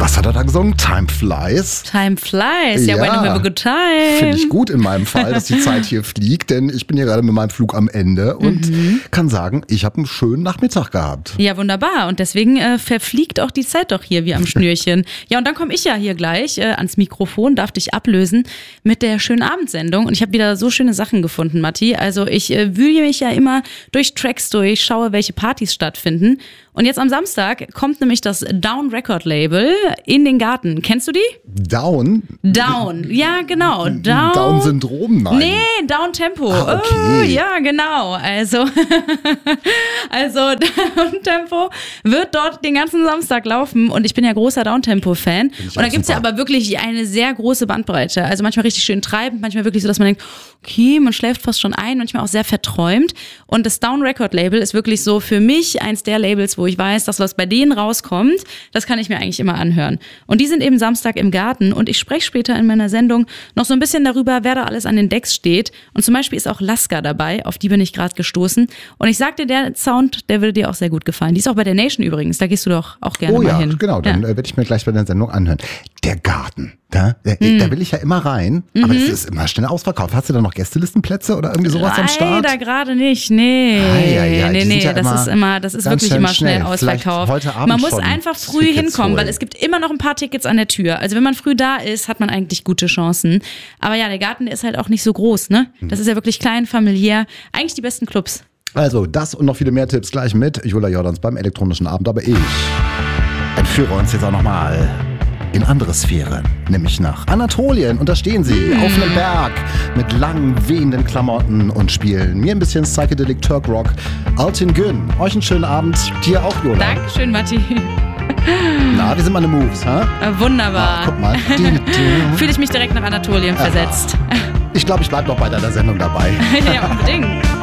Was hat er da gesungen? Time Flies. Time Flies, ja, when you have a good time. Finde ich gut in meinem Fall, dass die Zeit hier fliegt, denn ich bin hier gerade mit meinem Flug am Ende und kann sagen, ich habe einen schönen Nachmittag gehabt. Ja, wunderbar. Und deswegen verfliegt auch die Zeit doch hier wie am Schnürchen. Ja, und dann komme ich ja hier gleich ans Mikrofon, darf dich ablösen mit der schönen Abendsendung. Und ich habe wieder so schöne Sachen gefunden, Matti. Also ich wühle mich ja immer durch Tracks durch, schaue, welche Partys stattfinden. Und jetzt am Samstag kommt nämlich das Down Record Label in den Garten. Kennst du die? Down? Down, ja genau. Down-Syndrom? Nein. Nee, Down-Tempo. Okay. Ja, genau. Also Down-Tempo wird dort den ganzen Samstag laufen und ich bin ja großer Down-Tempo-Fan. Und da gibt's ja aber wirklich eine sehr große Bandbreite. Also manchmal richtig schön treibend, manchmal wirklich so, dass man denkt, okay, man schläft fast schon ein, manchmal auch sehr verträumt. Und das Down Record Label ist wirklich so für mich eins der Labels, wo ich weiß, dass was bei denen rauskommt, das kann ich mir eigentlich immer anhören. Und die sind eben Samstag im Garten und ich spreche später in meiner Sendung noch so ein bisschen darüber, wer da alles an den Decks steht. Und zum Beispiel ist auch Laska dabei, auf die bin ich gerade gestoßen. Und ich sagte, der Sound, der würde dir auch sehr gut gefallen. Die ist auch bei der Nation übrigens, da gehst du doch auch gerne mal hin. Genau, dann werde ich mir gleich bei der Sendung anhören. Der Garten, da will ich ja immer rein, aber es ist immer schnell ausverkauft. Hast du da noch Gästelistenplätze oder irgendwie sowas am Start? Leider gerade nicht, nee. Das ist wirklich immer schnell ausverkauft. Heute Abend man muss einfach früh hinkommen, weil es gibt immer noch ein paar Tickets an der Tür. Also wenn man früh da ist, hat man eigentlich gute Chancen. Aber ja, der Garten, der ist halt auch nicht so groß, ne? Das ist ja wirklich klein, familiär. Eigentlich die besten Clubs. Also das und noch viele mehr Tipps gleich mit Julia Jordans beim elektronischen Abend. Aber ich entführe uns jetzt auch nochmal in andere Sphären, nämlich nach Anatolien. Und da stehen sie auf einem Berg mit langen, wehenden Klamotten und spielen mir ein bisschen Psychedelic Turk Rock. Altin Gün, euch einen schönen Abend. Dir auch, Jola. Dankeschön, Matti. Na, wie sind meine Moves, ha? Wunderbar. Guck mal. Fühle ich mich direkt nach Anatolien versetzt. Ich glaube, ich bleibe noch bei deiner Sendung dabei. Ja, unbedingt.